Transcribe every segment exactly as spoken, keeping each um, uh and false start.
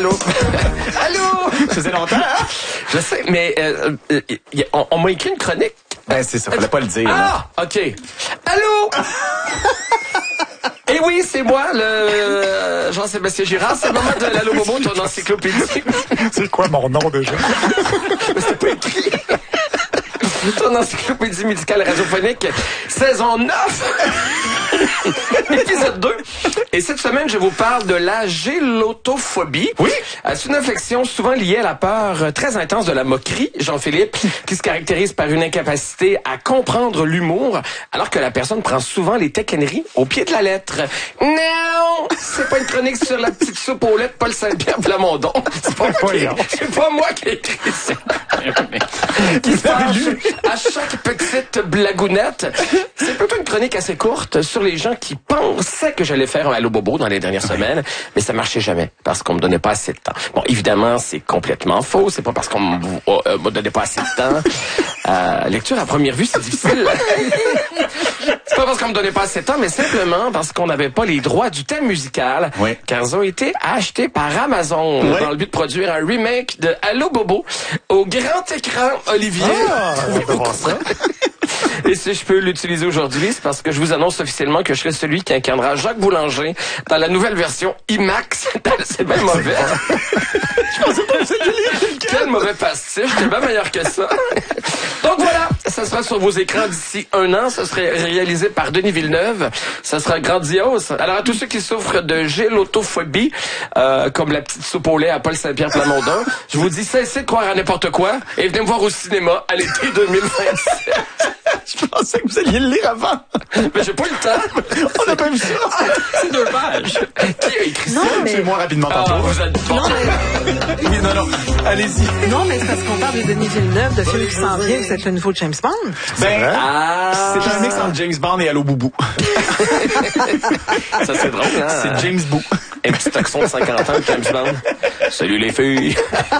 allô? Allô? Ça faisait longtemps, hein? Je sais, mais euh, euh, y a- on, on m'a écrit une chronique. Ben, c'est ça, fallait pas le dire. Ah, OK. Allô? Eh oui, c'est moi, le Jean-Sébastien Girard. C'est le moment de l'Allo Bobo, ton encyclopédie. C'est quoi mon nom déjà? Mais c'est pas écrit. Ton encyclopédie médicale radiophonique, saison neuf, épisode deux. Et cette semaine, je vous parle de la gélotophobie. Oui. Euh, C'est une infection souvent liée à la peur euh, très intense de la moquerie, Jean-Philippe, qui se caractérise par une incapacité à comprendre l'humour, alors que la personne prend souvent les taquineries au pied de la lettre. Non! C'est pas une chronique sur la petite soupe aux lettres Paul Saint-Pierre Plamondon. C'est pas, moi qui- c'est pas moi qui ai écrit ça. Qui se penche à chaque petite blagounette. C'est plutôt une chronique assez courte sur les gens qui pensaient que j'allais faire un Allo Bobo dans les dernières semaines, mais ça marchait jamais parce qu'on me donnait pas assez de temps. Bon, évidemment, c'est complètement faux. C'est pas parce qu'on me euh, me donnait pas assez de temps. Euh, lecture à première vue, c'est difficile. C'est pas parce qu'on me donnait pas assez de temps, mais simplement parce qu'on n'avait pas les droits du thème musical, Oui. car ils ont été achetés par Amazon Oui. dans le but de produire un remake de Allo Bobo au grand écran, Olivier. Ah, on peut voir ça. Et si je peux l'utiliser aujourd'hui, c'est parce que je vous annonce officiellement que je serai celui qui incarnera Jacques Boulanger dans la nouvelle version IMAX. C'est bien mauvais. Je pensais pas que c'était lui. Quel mauvais pastiche. J'étais bien meilleur que ça. Donc voilà, ça sera sur vos écrans d'ici un an. Ce serait réalisé par Denis Villeneuve. Ça sera grandiose. Alors à tous ceux qui souffrent de gélotophobie, euh, comme la petite soupe au lait à Paul Saint-Pierre Plamondon, je vous dis cessez de croire à n'importe quoi et venez me voir au cinéma à l'été deux mille vingt-sept. Je pensais que vous alliez le lire avant. Mais j'ai pas eu le temps. On n'a pas vu ça. C'est deux pages. Qui a écrit Non, ça? mais- C'est moi rapidement Ah, tantôt. vous êtes bon. Non, mais, Oui, non, non. Allez-y. non, mais c'est parce qu'on parle de Denis Villeneuve, de film qui s'en vient, c'est le nouveau James Bond. Ben, Ah, c'est un mix entre James Bond et Allo Boubou. ça c'est drôle, hein? C'est James Boo. Un petit accent de cinquante ans de James Bond. Salut les filles.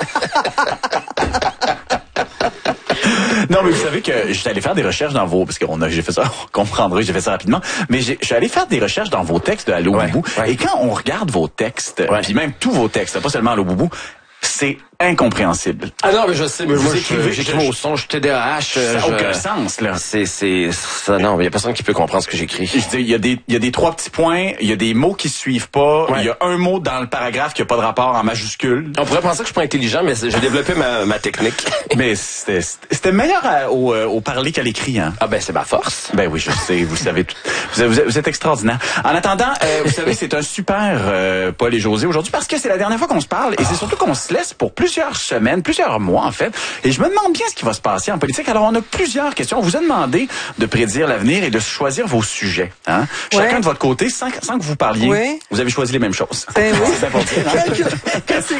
Non, mais vous savez que j'étais allé faire des recherches dans vos... Parce que on a, j'ai fait ça, on comprendrait, j'ai fait ça rapidement. Mais j'ai, je suis allé faire des recherches dans vos textes de Allo Ouais, Boubou. ouais. Et quand on regarde vos textes, Ouais. puis même tous vos textes, pas seulement Allo Boubou, c'est incompréhensible. Ah non, mais je sais, mais Vous moi, écrivez- je- j'écris au son, je T D A H. Ça n'a je- aucun sens, là. C'est, c'est, ça, non, mais il y a personne qui peut comprendre ce que j'écris. Je dis, il y a des, il y a des trois petits points, il y a des mots qui suivent pas, il Ouais. y a un mot dans le paragraphe qui a pas de rapport en majuscule. On pourrait penser que je suis pas intelligent, mais c'est- j'ai développé ma, ma technique. Mais c'était, c'était meilleur à- au, euh, au parler qu'à l'écrit, hein. Ah ben, c'est ma force. Ben oui, je sais, vous savez tout. Vous êtes, vous êtes- vous êtes extraordinaire. En attendant, euh, vous savez, c'est un super euh, Paul et José aujourd'hui parce que c'est la dernière fois qu'on se parle et c'est surtout qu'on se laisse pour plusieurs semaines, plusieurs mois en fait. Et je me demande bien ce qui va se passer en politique. Alors, on a plusieurs questions. On vous a demandé de prédire l'avenir et de choisir vos sujets. Hein? Ouais. Chacun de votre côté, sans, sans que vous parliez, Oui. vous avez choisi les mêmes choses. Ben oui. C'est important. Hein? Quand c'est